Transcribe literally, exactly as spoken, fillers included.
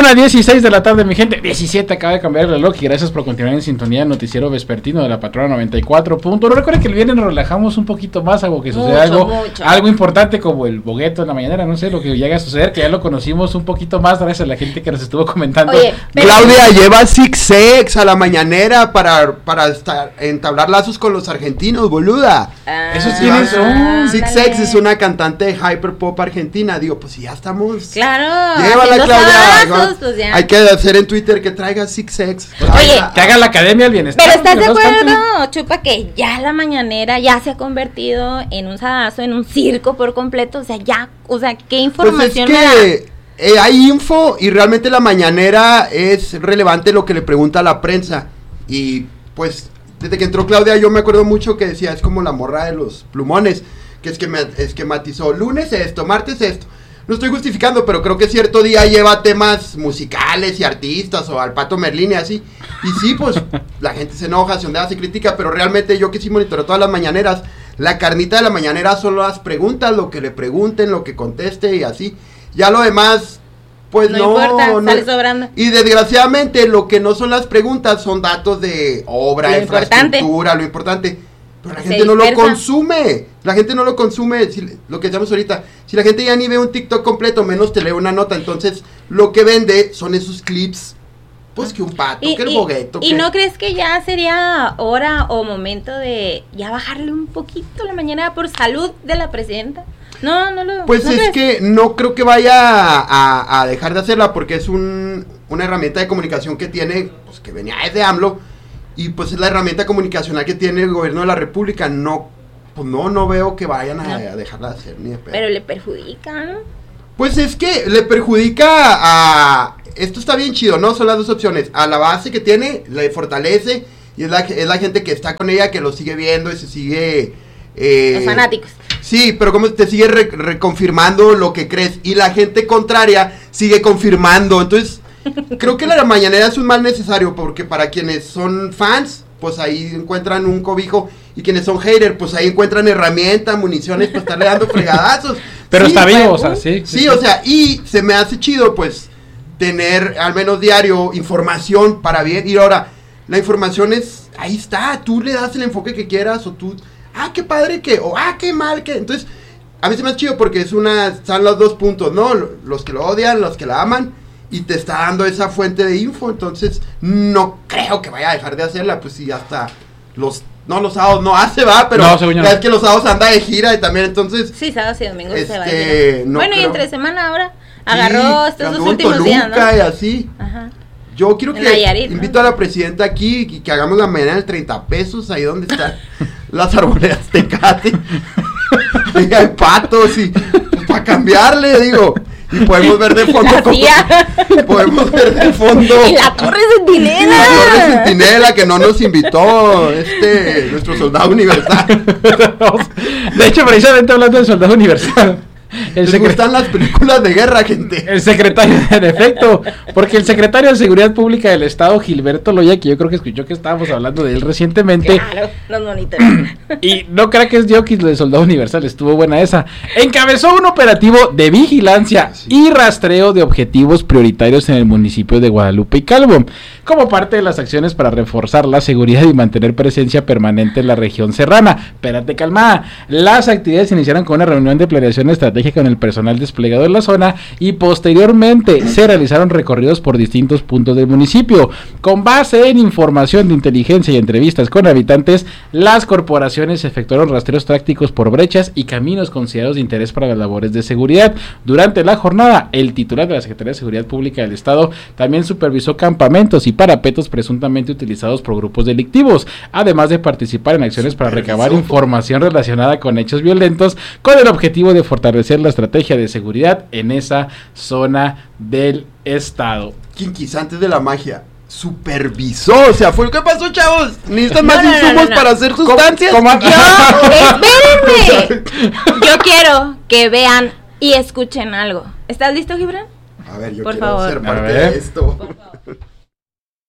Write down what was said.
Una dieciséis de la tarde, mi gente. diecisiete, acaba de cambiar el reloj. Y gracias por continuar en sintonía del noticiero vespertino de la Patrona noventa y cuatro punto uno. Recuerden que el viernes nos relajamos un poquito más, algo que suceda algo, mucho. algo importante como el bogueto en la mañana, no sé, lo que llega a suceder, que ya lo conocimos un poquito más gracias a la gente que nos estuvo comentando. Oye, pero... Claudia lleva Six X a la mañanera para, para estar, entablar lazos con los argentinos, boluda. Ah, Eso tiene son. Six X es una cantante de hyperpop argentina. Digo, pues si ya estamos. Claro. Llévala, Claudia. Sabazos, pues ya. Hay que hacer en Twitter que traiga Six X. Oye, que haga la Academia del Bienestar. pero ¿estás de no acuerdo, tanto... Chupa, que ya la mañanera ya se ha convertido en un sadazo, en un circo por completo? O sea, ya, o sea, ¿qué información pues es me da? que eh, hay info y realmente la mañanera es relevante lo que le pregunta a la prensa. Y pues, desde que entró Claudia yo me acuerdo mucho que decía, es como la morra de los plumones, que es que me esquematizó, lunes esto, martes esto. No estoy justificando, pero creo que cierto día lleva temas musicales y artistas o al Pato Merlín y así. Y sí, pues la gente se enoja, se ondea, se critica, pero realmente yo que sí monitoreo todas las mañaneras, la carnita de la mañanera son las preguntas, lo que le pregunten, lo que conteste y así. Ya lo demás, pues No no. importa, no sale sobrando. Y desgraciadamente lo que no son las preguntas son datos de obra, Lo infraestructura, importante. lo importante. Pero la Se gente no lo dispersa. consume, la gente no lo consume, si, lo que decíamos ahorita, si la gente ya ni ve un TikTok completo, menos te lee una nota, entonces lo que vende son esos clips, pues que un pato, Y, que el y- bogueto, ¿y que... no crees que ya sería hora o momento de ya bajarle un poquito la mañana por salud de la presidenta? No, no lo... Pues ¿no es crees? que no creo que vaya a, a dejar de hacerla porque es un, una herramienta de comunicación que tiene, pues que venía desde AMLO, y pues es la herramienta comunicacional que tiene el gobierno de la república, no, pues no, no veo que vayan a, No. a dejarla de hacer ni de pedo. Pero le perjudica, ¿no? Pues es que le perjudica a... Esto está bien chido, ¿no? Son las dos opciones. A la base que tiene, le fortalece, y es la, es la gente que está con ella, que lo sigue viendo y se sigue... eh, Los fanáticos. Sí, pero como te sigue re- reconfirmando lo que crees, y la gente contraria sigue confirmando, entonces... Creo que la mañanera es un mal necesario, porque para quienes son fans, pues ahí encuentran un cobijo, y quienes son haters, pues ahí encuentran herramientas, municiones para estarle dando fregadazos. Pero Sí, está vivo, güey, o sea, sí. Sí, sí, o sea, y se me hace chido, pues, tener al menos diario información para bien. Y ahora, la información es, ahí está, tú le das el enfoque que quieras, o tú, ah, qué padre que, o ah, qué mal que, entonces, a mí se me hace chido porque es una, están los dos puntos, ¿no? Los que lo odian, los que la aman, y te está dando esa fuente de info, entonces, no creo que vaya a dejar de hacerla, pues sí, hasta los, no, los sábados no hace, va, pero No, según yo ya no. es que los sábados anda de gira y también, entonces, Sí, sábados y domingos se va a Este, ir. no Bueno, y creo. entre semana ahora agarró sí, estos dos anduvo en últimos días, Toluca ¿no? y así. Ajá. Yo quiero En que Nayarit, ¿no? invito a la presidenta aquí y que hagamos la mañana de treinta pesos, ahí donde están las arboledas Tecate. Ahí hay patos y pues, para cambiarle, digo. Y podemos ver de fondo La como- tía. podemos ver de fondo Y la torre centinela. la Torre Centinela que no nos invitó este nuestro soldado universal. De hecho, precisamente hablando del Soldado Universal, el, Les secre- gustan las películas de guerra, gente. el secretario, en efecto, porque el secretario de Seguridad Pública del Estado, Gilberto Loya, que yo creo que escuchó que estábamos hablando de él recientemente, Claro, los monitorean. y no crea que es Jockey lo de Soldado Universal, estuvo buena esa. Encabezó un operativo de vigilancia y rastreo de objetivos prioritarios en el municipio de Guadalupe y Calvo, como parte de las acciones para reforzar la seguridad y mantener presencia permanente en la región serrana. Espérate, calmada. Las actividades iniciaron con una reunión de planeación estratégica con el personal desplegado en la zona y posteriormente se realizaron recorridos por distintos puntos del municipio. Con base en información de inteligencia y entrevistas con habitantes, las corporaciones efectuaron rastreos tácticos por brechas y caminos considerados de interés para las labores de seguridad. Durante la jornada, el titular de la Secretaría de Seguridad Pública del Estado también supervisó campamentos y parapetos presuntamente utilizados por grupos delictivos, además de participar en acciones para recabar información relacionada con hechos violentos, con el objetivo de fortalecer la estrategia de seguridad en esa zona del estado. Kinkis, antes de la magia, supervisó, o sea, fue lo que pasó, chavos. Necesitan No, más no, no, insumos no, no. para hacer sustancias. ¿Cómo- cómo- Yo, espérenme. Yo quiero que vean y escuchen algo. ¿Estás listo, Gibran? A ver, yo Por quiero favor. ser A parte ver. de esto. Por favor.